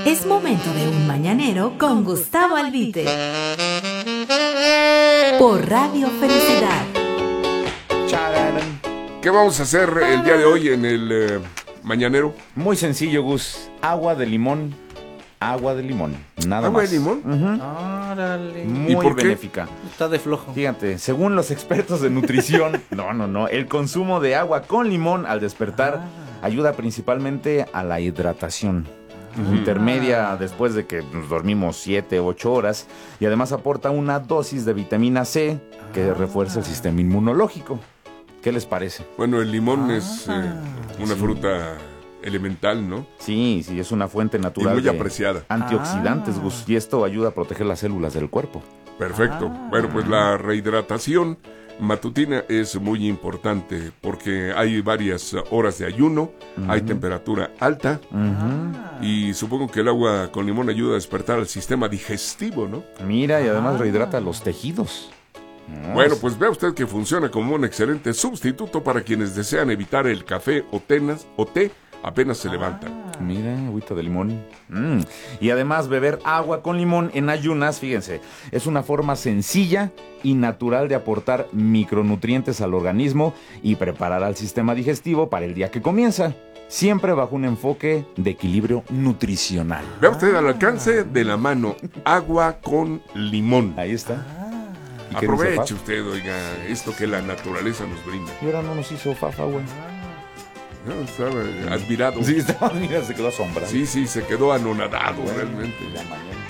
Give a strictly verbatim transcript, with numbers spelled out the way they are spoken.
Es momento de un mañanero con Gustavo Albite. Por Radio Felicidad. ¿Qué vamos a hacer el día de hoy en el eh, mañanero? Muy sencillo, Gus. Agua de limón. Agua de limón. Nada ¿Agua más. de limón? Uh-huh. Órale. Muy ¿Y por qué? benéfica. Está de flojo. Fíjate, según los expertos de nutrición, no, no, no, el consumo de agua con limón al despertar ah. ayuda principalmente a la hidratación. Uh-huh. Intermedia después de que nos dormimos siete, ocho horas y además aporta una dosis de vitamina C que ah. refuerza el sistema inmunológico. ¿Qué les parece? Bueno, el limón ah. es eh, una sí. fruta elemental, ¿no? Sí, sí, es una fuente natural. Y muy apreciada. Antioxidantes, ah. Gus, y esto ayuda a proteger las células del cuerpo. Perfecto. Ah. Bueno, pues la rehidratación matutina es muy importante porque hay varias horas de ayuno, uh-huh. hay temperatura alta uh-huh. y supongo que el agua con limón ayuda a despertar el sistema digestivo, ¿no? Mira, y además ah. rehidrata los tejidos. Bueno, pues vea usted que funciona como un excelente sustituto para quienes desean evitar el café o, tenas, o té apenas se ah. levantan. Mira, agüita de limón. Mm. Y además beber agua con limón en ayunas, fíjense, es una forma sencilla y natural de aportar micronutrientes al organismo y preparar al sistema digestivo para el día que comienza. Siempre bajo un enfoque de equilibrio nutricional. Vea usted al alcance de la mano, agua con limón. Ahí está. Aproveche usted, oiga, esto que la naturaleza nos brinda. Y ahora no nos hizo fafa, güey. No, estaba admirado. Sí, estaba admirado, se quedó asombrado. Sí, sí, se quedó anonadado, bueno, realmente. La mañana.